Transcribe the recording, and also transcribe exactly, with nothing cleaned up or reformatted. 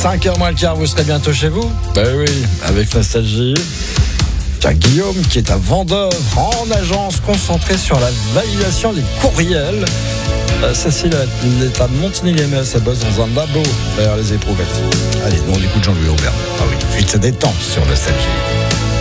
cinq heures moins le quart, vous serez bientôt chez vous? Ben oui, avec nostalgie. Tiens, Guillaume qui est à Vendôme, en agence concentrée sur la validation des courriels. Euh, Cécile est à Montigny-les-Metz, elle bosse dans un labo derrière les éprouvettes. Allez, nom du coup de Jean-Louis Aubert. Ah oui, fuite se détend sur nostalgie.